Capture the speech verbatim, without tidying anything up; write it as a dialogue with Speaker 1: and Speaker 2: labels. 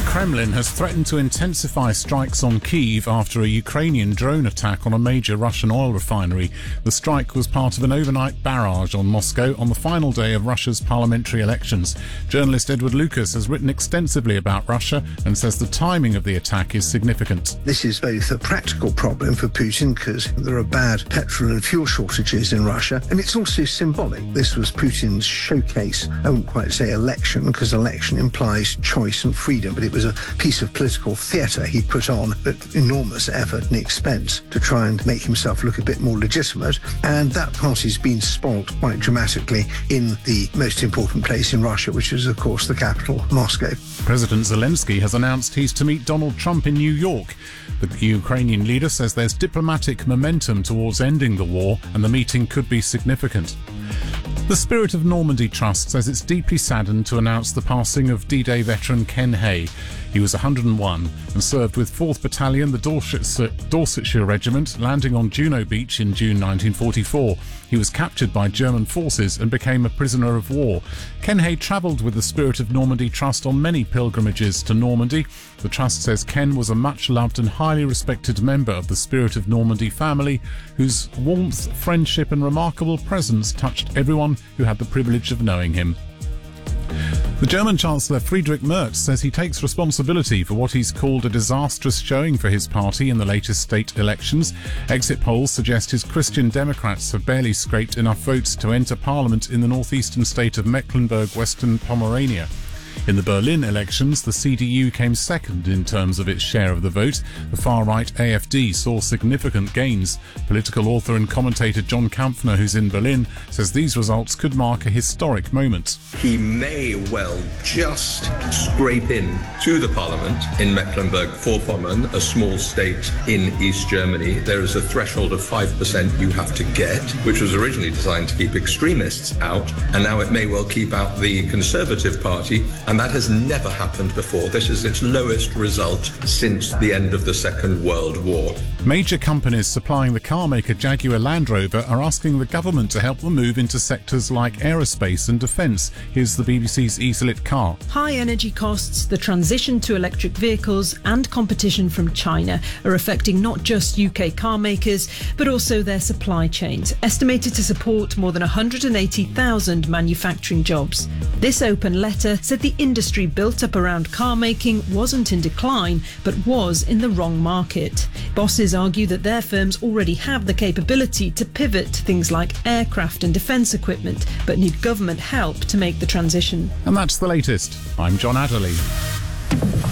Speaker 1: Kremlin has threatened to intensify strikes on Kyiv after a Ukrainian drone attack on a major Russian oil refinery. The strike was part of an overnight barrage on Moscow on the final day of Russia's parliamentary elections. Journalist Edward Lucas has written extensively about Russia and says the timing of the attack is significant.
Speaker 2: This is both a practical problem for Putin because there are bad petrol and fuel shortages in Russia, and it's also symbolic. This was Putin's showcase. I wouldn't quite say election because election implies choice and freedom, but it was a piece of political theatre he put on at enormous effort and expense to try and make himself look a bit more legitimate, and that party's been spoilt quite dramatically in the most important place in Russia, which is of course the capital, Moscow.
Speaker 1: President Zelensky has announced he's to meet Donald Trump in New York. The Ukrainian leader says there's diplomatic momentum towards ending the war and the meeting could be significant. The Spirit of Normandy Trust says it's deeply saddened to announce the passing of D-Day veteran Ken Hay. He was one hundred and one and served with fourth Battalion, the Dorsetshire, Dorsetshire Regiment, landing on Juno Beach in June nineteen forty-four. He was captured by German forces and became a prisoner of war. Ken Hay travelled with the Spirit of Normandy Trust on many pilgrimages to Normandy. The Trust says Ken was a much-loved and highly respected member of the Spirit of Normandy family, whose warmth, friendship and remarkable presence touched everyone who had the privilege of knowing him. The German Chancellor Friedrich Merz says he takes responsibility for what he's called a disastrous showing for his party in the latest state elections. Exit polls suggest his Christian Democrats have barely scraped enough votes to enter parliament in the northeastern state of Mecklenburg-Western Pomerania. In the Berlin elections, the C D U came second in terms of its share of the vote. The far-right A F D saw significant gains. Political author and commentator John Kampfner, who's in Berlin, says these results could mark a historic moment.
Speaker 3: He may well just scrape in to the parliament in Mecklenburg-Vorpommern, a small state in East Germany. There is a threshold of five percent you have to get, which was originally designed to keep extremists out, and now it may well keep out the Conservative Party. And that has never happened before. This is its lowest result since the end of the Second World War.
Speaker 1: Major companies supplying the car maker Jaguar Land Rover are asking the government to help them move into sectors like aerospace and defence. Here's the B B C's Easlit Car.
Speaker 4: High energy costs, the transition to electric vehicles and competition from China are affecting not just U K car makers, but also their supply chains, estimated to support more than one hundred eighty thousand manufacturing jobs. This open letter said the industry built up around car making wasn't in decline, but was in the wrong market. Bosses argue that their firms already have the capability to pivot to things like aircraft and defence equipment, but need government help to make the transition.
Speaker 1: And that's the latest. I'm John Adderley.